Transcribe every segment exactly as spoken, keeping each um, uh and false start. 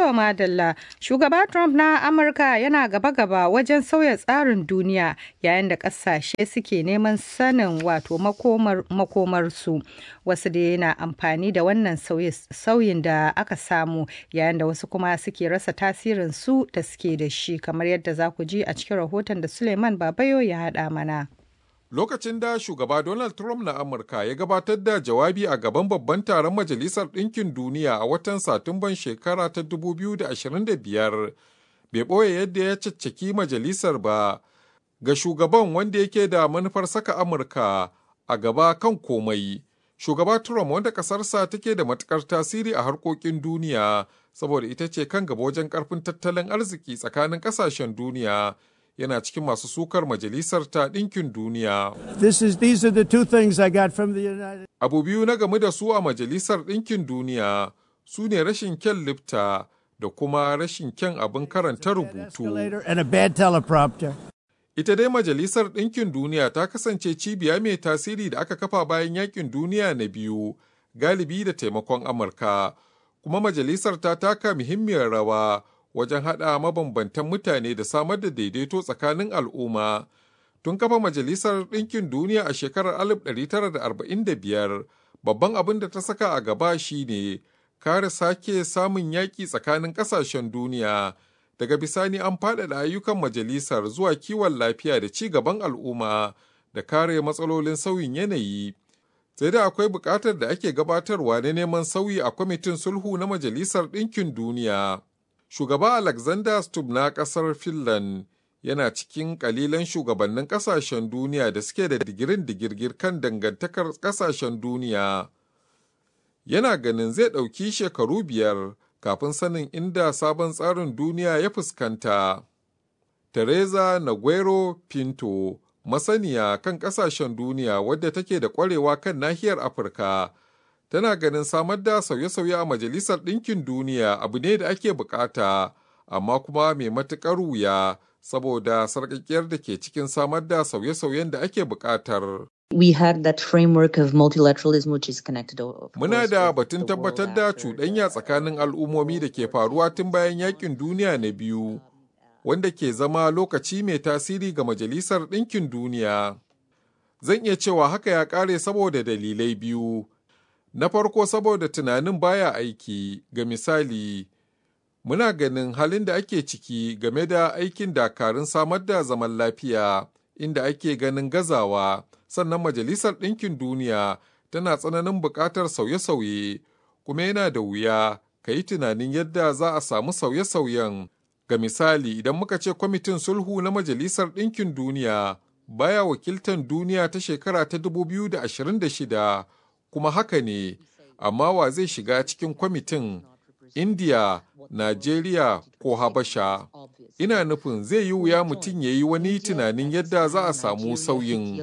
To madalla, shugaba Trump na Amurka yana gaba-gaba wajen sauya tsarin duniya yayin da ƙasashe suke neman sanin wato makomar makomarsu. Wasu da yana amfani da wannan sauyin da aka samu yayin da wasu kuma suke rasa tasirin su da suke da shi, kamar yadda za ku ji a cikin rahoton da Suleiman Babayo ya haɗa mana. Lokacin da shugaba Donald Trump na Amurka ya gabatar da jawabi a gaban babban taron Majalisar Ɗinkin Duniya a watan Satumban shekara ta dubu biyu da ashirin da biyar, bai ɓoye yadda ya caccaki majalisar ba. Ga shugaban wanda yake da manufar saka Amurka a gaba kan komai, shugaba Trump wanda ƙasarsa take da matuƙar tasiri a harkokin duniya saboda ita ce kan gaba wajen ƙarfin tattalin arziki tsakanin ƙasashen duniya, yana cikin masu sukar majalisar ta ɗinkin duniya. Abu biyu na game da su a majalisar ɗinkin duniya su ne rashin kyan lifta da kuma rashin kyan abin karanta rubutu. Ita dai majalisar ɗinkin duniya ta kasance cibiya mai tasiri da aka kafa bayan yakin duniya na biyu, galibi da taimakon Amurka, kuma majalisar ta taka muhimmiyar rawa wajen haɗa mabambantan mutane da samar da daidaito tsakanin al'umma. Tun kafa Majalisar Ɗinkin Duniya a shekarar alif ɗari tara da arba'in da biyar, babban abin da ta saka a gaba shine kare sake samun yaƙi tsakanin ƙasashen duniya. Daga bisani an faɗaɗa ayyukan majalisar zuwa kiwon lafiya da ci gaban al'umma da kare matsalolin sauyin yanayi. Sai da akwai buƙatar da ake gabatarwa na neman sauyi a kwamitin sulhu na Majalisar Ɗinkin Duniya. Shugaba Alexander Stubb na ƙasar Finland yana cikin ƙalilan shugabannin ƙasashen duniya da suke da digirin digirgir kan dangantakar ƙasashen duniya. Yana ganin zai ɗauki shekaru biyar kafin sanin inda sabon tsarin duniya ya fuskanta. Teresa Naguero Pinto, masaniya kan ƙasashen duniya wadda take da ƙwarewa kan nahiyar Afirka, tana ganin samar da sauye-sauye a Majalisar Ɗinkin Duniya abu ne da ake bukata, amma kuma mai matuƙar wuya saboda sarƙaƙƙiyar da ke cikin samar da sauye-sauyen da ake buƙatar. We had that framework of multilateralism which is connected. Muna da batun tabbatar da cuɗanya tsakanin al'ummomi da ke faruwa tun bayan yakin duniya na biyu, wanda ke zama lokaci mai tasiri ga Majalisar Ɗinkin Duniya. Zan iya cewa haka ya ƙare saboda dalilai biyu. Na farko saboda tunanin baya aiki, ga misali, muna ganin halin da ake ciki game da aikin dakarun samar da zaman lafiya, inda ake ganin gazawa, sannan Majalisar Ɗinkin Duniya tana tsananin buƙatar sauye-sauye, kuma yana da wuya ka yi tunanin yadda za a samu sauye-sauyen. Ga misali, idan muka ce kwamitin sulhu na Majalisar Ɗinkin Duniya baya wakiltan duniya ta shekara ta dubu biyu da ashirin da shida, kuma haka ne, amma wa zai shiga cikin kwamitin? Indiya, Najeriya ko Habasha? Ina nufin zai yi wuya mutum ya yi wani tunanin yadda za a samu sauyin.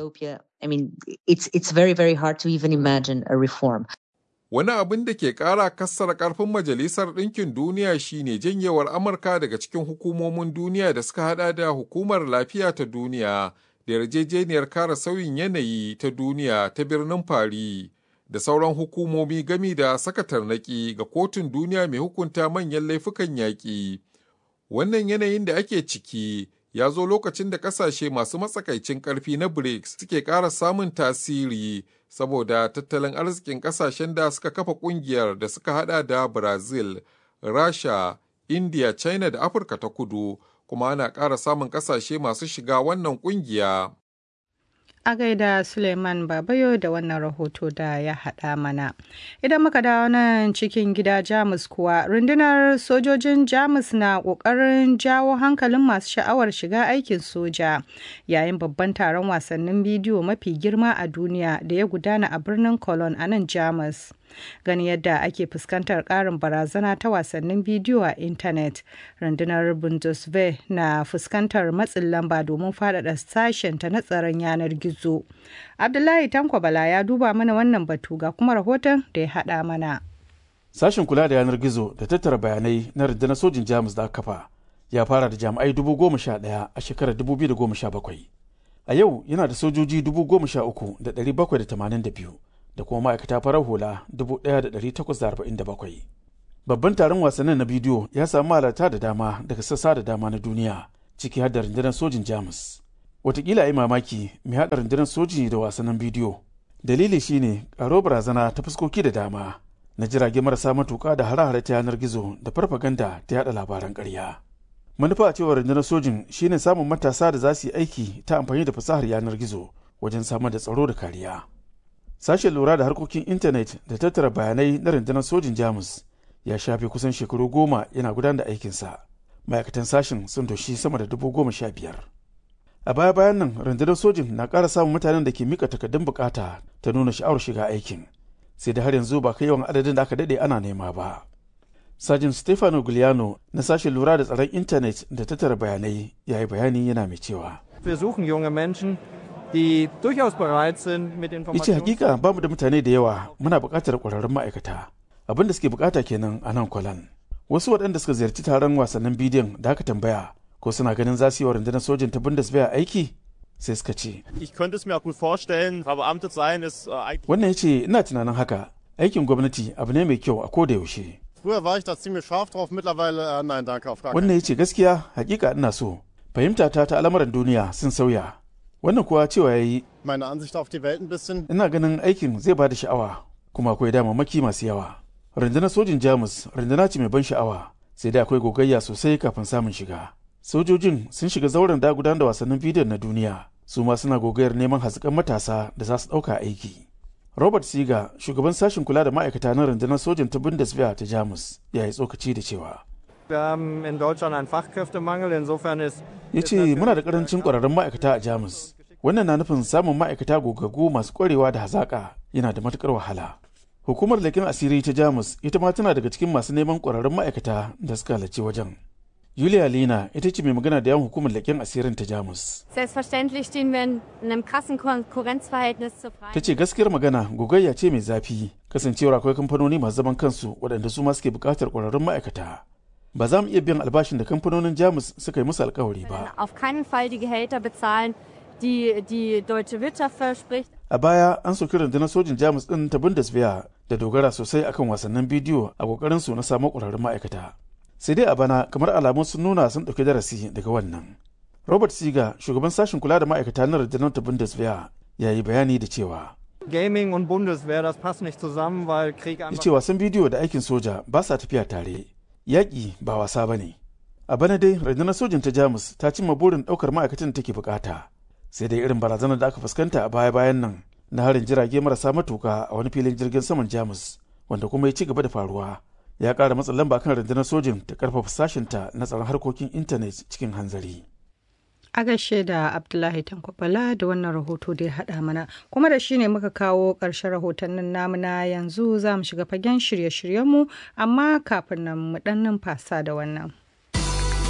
Wani abin da ke ƙara kassara ƙarfin Majalisar Ɗinkin Duniya shine janyewar Amurka daga cikin hukumomin duniya da suka hada da Hukumar Lafiya ta Duniya da Yarjejeniyar Kare Sauyin Yanayi ta Duniya ta birnin Paris, da sauran hukumomi gami da saka tarnaƙi ga Kotun Duniya mai hukunta manyan laifukan yaƙi. Wannan yanayin da ake ciki ya zo lokacin da ƙasashe masu matsakaicin ƙarfi na BRICS suke ƙara samun tasiri saboda tattalin arzikin ƙasashen da suka kafa ƙungiyar da suka hada da Brazil, Rasha, India, China da Afirka ta Kudu, kuma ana ƙara samun ƙasashe masu shiga wannan ƙungiya. A gaida Suleiman Babayo da wannan rahoto da ya haɗa mana. Idan muka dawo nan cikin gida Jamus kuwa, rundunar sojojin Jamus na ƙoƙarin jawo hankalin masu sha'awar shiga aikin soja yayin babban taron wasannin bidiyo mafi girma a duniya da ya gudana a birnin Cologne a nan Jamus. Gani yadda ake fuskantar ƙarin barazana ta wasannin bidiyo a intanet, rundunar Bundeswehr na fuskantar matsin lamba domin faɗaɗa sashenta na tsaron yanar gizo. Abdullahi Tanko Bala ya duba mana wannan batu ga kuma rahoton da ya haɗa mana. Sashen kula da yanar gizo da tattara bayanai na rundunar sojin Jamus da aka kafa ya fara da jami'ai dubu goma sha ɗaya a shekarar dubu biyu da goma sha bakwai. A yau yana da sojoji dubu goma sha uku da ɗari bakwai da tamanin da biyu. Da kuma ma'aikata farar hula dubu ɗaya da ɗari takwas da arba'in da bakwai. Babban taron wasannin na bidiyo ya samu mahalarta da dama daga sassa da dama na duniya, ciki har da rundunar sojin Jamus. Wataƙila yi mamaki mai haɗa rundunar soji da wasannin bidiyo. Dalili shine ƙaro barazana ta fuskoki da dama na jirage marasa matuƙa da hare-hare ta yanar gizo da farfaganda ta yaɗa labaran ƙarya. Manufa a cewar rundunar sojin shine samun matasa da za su yi aiki ta amfani da fasahar yanar gizo wajen samar da tsaro da kariya. Sashen lura da harkokin intanet da tattara bayanai na rundunar sojin Jamus ya shafe kusan shekaru goma yana gudanar da aikinsa. Ma'aikatan sashen sun doshi sama da dubu goma sha biyar. A baya bayan nan rundunar sojin na ƙara samun mutanen da ke mika takardun bukata ta nuna sha'awar shiga aikin, sai da har yanzu ba kai yawan adadin da aka daɗe ana nema ba. Sajin Stefano Giuliano na sashen lura da tsaron intanet da tattara bayanai ya yi bayani yana mai cewa. Wir suchen junge Menschen, die durchaus bereit sind mit Ice Informationen. hakika ba mu da mutane da yawa, muna buƙatar ƙwararrun ma'aikata. Abin da suke buƙata kenan a nan Kwalan. Wasu waɗanda suka ziyarci taron wasannin bidiyon da aka tambaya ko suna ganin za su yi wa rundunar sojin ta Bundeswehr aiki sai suka ce. Ich könnte es mir auch gut vorstellen, verbeamtet sein ist äh, eigentlich. Wannan ya ce ina tunanin haka, aikin gwamnati abu ne mai kyau a koda yaushe. Früher war ich da ziemlich scharf drauf, mittlerweile äh, nein, danke, auf gar keinen. Wannan ya ce gaskiya hakika ina so. Fahimta ta ta al'amuran duniya sun sauya. Wannan kuwa cewa ya yi Meine Ansicht auf die Welt ein bisschen. ina ganin aikin zai ba da sha'awa kuma akwai damammaki masu yawa. Rundunar sojin Jamus runduna ce mai ban sha'awa sai dai akwai gogayya sosai kafin samun shiga. Sojojin sun shiga zauren da gudanar da wasannin bidiyon na duniya su ma suna gogayar neman hazikan matasa da za su ɗauka aiki. Robert Siga, shugaban sashen kula da ma'aikata na rundunar sojin ta Bundeswehr ta Jamus, ya yi tsokaci da cewa. Wir haben in Deutschland einen Fachkräftemangel, insofern ist Ya ce muna da karancin ƙwararrun ma'aikata a Jamus. Wannan na nufin samun ma'aikata gogaggu masu ƙwarewa da hazaƙa yana da matuƙar wahala. Hukumar leƙen asiri ta Jamus ita ma tana daga cikin masu neman ƙwararrun ma'aikata da suka halarci wajen. Julia Lina ita ce mai magana da yawan hukumar leƙen asirin ta Jamus. Selbstverständlich stehen wir in einem krassen Konkurrenzverhältnis zur freien. Ta ce gaskiyar magana gogayya ce mai zafi kasancewar akwai kamfanoni masu zaman kansu waɗanda su ma suke buƙatar ƙwararrun ma'aikata. Ba za mu iya biyan albashin da kamfanonin Jamus suka yi musu alkawari ba. Auf keinen Fall die Gehälter bezahlen, die die deutsche Wirtschaft verspricht. A baya an soki rundunar sojin Jamus ɗin ta Bundeswehr da dogara sosai akan wasannin bidiyo a ƙoƙarin su na samun ƙwararrun ma'aikata. Sai dai a bana kamar alamun sun nuna sun ɗauki darasi daga wannan. Robert Siga, shugaban sashen kula da ma'aikata na rundunar ta Bundeswehr, ya yi bayani da cewa. Gaming und Bundeswehr, das passt nicht zusammen, weil Krieg Ya einfach. ce wasan bidiyo da aikin soja ba sa tafiya tare. Yaƙi ba wasa ba ne. A bana dai rundunar sojin ta Jamus ta cimma burin ɗaukar ma'aikatan da take bukata. Sai dai irin barazanar da aka fuskanta a baya-bayan nan na harin jirage marasa matuka a wani filin jirgin saman Jamus wanda kuma ya ci gaba da faruwa. Ya ƙara matsin lamba kan rundunar sojin ta ƙarfafa sashinta na tsaron harkokin intanet cikin hanzari. A gaishe da Abdullahi Tankwabala da wannan rahoto da ya haɗa mana, kuma da shi ne muka kawo ƙarshen rahotannin namu na yanzu za mu shiga fagen shirye-shiryenmu, amma kafin nan mu ɗan numfasa da wannan.